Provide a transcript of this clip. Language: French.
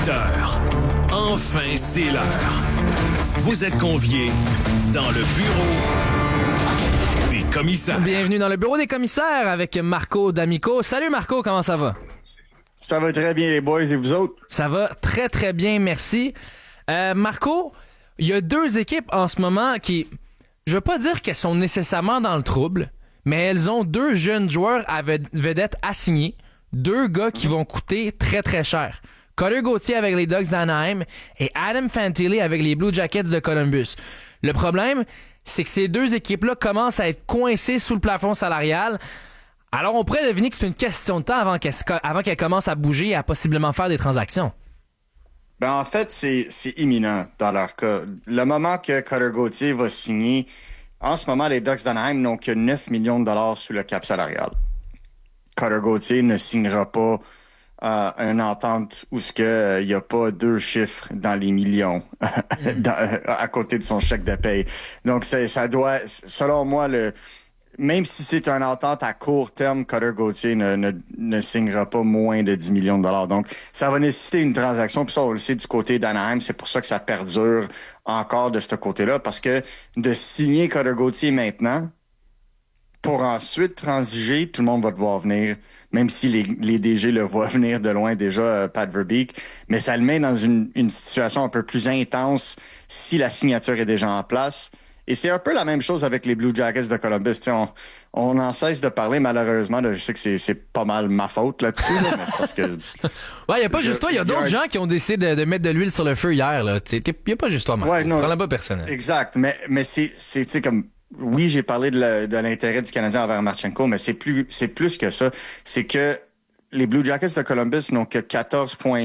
18h. Enfin, c'est l'heure. Vous êtes conviés dans le bureau des commissaires. Bienvenue dans le bureau des commissaires avec Marco D'Amico. Salut Marco, comment ça va? Ça va très bien les boys et vous autres? Ça va très très bien, merci. Marco, il y a deux équipes en ce moment qui, je veux pas dire qu'elles sont nécessairement dans le trouble, mais elles ont deux jeunes joueurs à vedettes assignées, deux gars qui vont coûter très très cher. Cutter Gauthier avec les Ducks d'Anaheim et Adam Fantilli avec les Blue Jackets de Columbus. Le problème, c'est que ces deux équipes-là commencent à être coincées sous le plafond salarial. Alors on pourrait deviner que c'est une question de temps avant qu'elles commencent à bouger et à possiblement faire des transactions. Ben en fait, c'est imminent dans leur cas. Le moment que Cutter Gauthier va signer, en ce moment, les Ducks d'Anaheim n'ont que 9 millions de dollars sous le cap salarial. Cutter Gauthier ne signera pas une entente où il n'y a pas deux chiffres dans les millions à côté de son chèque de paye. Donc ça doit, selon moi, même si c'est une entente à court terme, Cutter Gauthier ne signera pas moins de 10 millions de dollars. Donc, ça va nécessiter une transaction. Puis ça, on le sait du côté d'Anaheim, c'est pour ça que ça perdure encore de ce côté-là. Parce que de signer Cutter Gauthier maintenant, pour ensuite transiger, tout le monde va te voir venir, même si les DG le voient venir de loin déjà, Pat Verbeek. Mais ça le met dans une situation un peu plus intense si la signature est déjà en place. Et c'est un peu la même chose avec les Blue Jackets de Columbus. On en cesse de parler, malheureusement. Là, je sais que c'est pas mal ma faute là-dessus, là, mais parce que... Ouais, il n'y a pas juste toi. Il y a d'autres gens qui ont décidé de mettre de l'huile sur le feu hier. Il n'y a pas juste toi, Marco. Ouais, non, prends-la pas personnel. Exact. Mais c'est comme... Oui, j'ai parlé de l'intérêt du Canadien envers Marchenko, mais c'est plus que ça. C'est que les Blue Jackets de Columbus n'ont que 14,8